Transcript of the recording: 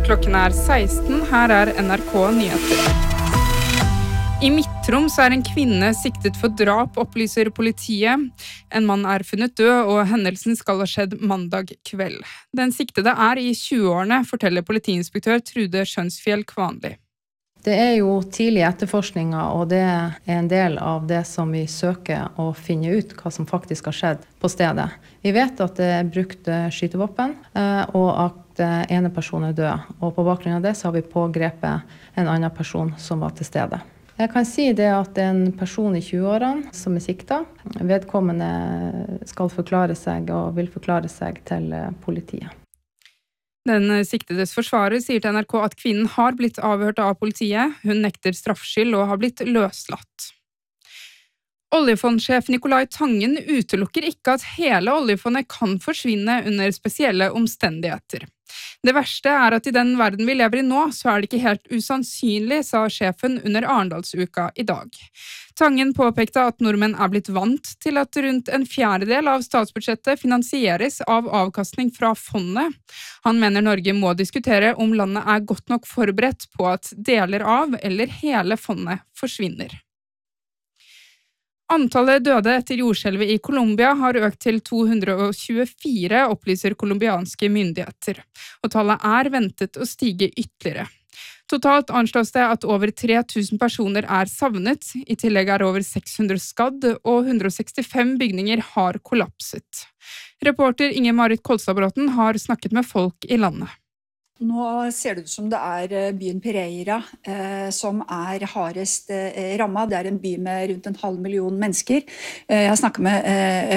Klokken 16, her NRK Nyheter. I Midt-Troms en kvinne siktet for drap, opplyser politiet. En mann funnet død, og hendelsen skal ha skjedd mandag kveld. Den siktede i 20-årene, forteller politiinspektør Trude Skjønsfjell Kvanli. Det jo tidlig etterforskninger, og det en del av det som vi søker å finne ut hva som faktisk har skjedd på stedet. Vi vet at det brukt skytevåpen, og at ene person død. Og på bakgrunn av det så har vi pågrepet en annen person som var til stede. Jeg kan si det at en person i 20-årene som sikta, vedkommende skal forklare seg og vil forklare seg til politiet. Den siktedes forsvarer sier til NRK at kvinnen har blitt avhørt av politiet. Hun nekter straffskyld og har blitt løslatt. Oljefondsjef Nicolai Tangen utelukker ikke at hele oljefondet kan forsvinne under spesielle omstendigheter. Det verste at i den verden vi lever i nå, så det ikke helt usannsynlig, sa sjefen under Arendalsuka i dag. Tangen påpekte at nordmenn blitt vant til at rundt en fjerdedel av statsbudsjettet finansieres av avkastning fra fondet. Han mener Norge må diskutere om landet godt nok forberedt på at deler av eller hele fondet forsvinner. Antallet døde etter jordskjelvet i Colombia har økt til 224, opplyser kolumbianske myndigheter, og tallet ventet å stige ytterligere. Totalt anslås det at over 3000 personer savnet, i tillegg over 600 skadd, og 165 bygninger har kollapset. Reporter Inger-Marit Kolstad-Bråten har snakket med folk i landet. Nå ser det ut som det byen Pereira som hardest rammet. Det en by med rundt 500 000 mennesker. Jeg har snakket med